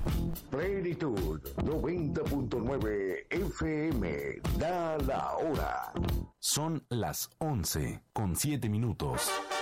Plenitud 90.9 FM. Da la hora. Son las 11:07.